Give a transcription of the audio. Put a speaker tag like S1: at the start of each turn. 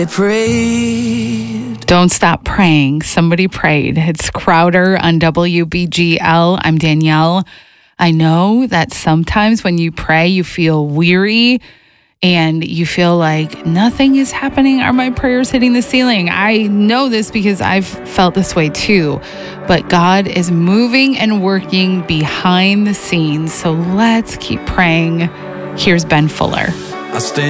S1: Prayed.
S2: Don't stop praying. Somebody prayed. It's Crowder on WBGL. I'm Danielle. I know that sometimes when you pray, you feel weary and you feel like nothing is happening. Are my prayers hitting the ceiling? I know this because I've felt this way too. But God is moving and working behind the scenes. So let's keep praying. Here's Ben Fuller.
S1: I stand